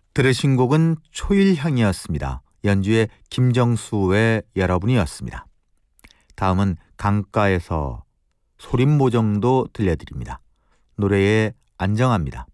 들으신 곡은 초일향이었습니다. 연주의 김정수의 여러분이었습니다. 다음은 강가에서 소림모정도 들려드립니다. 노래에 안정합니다.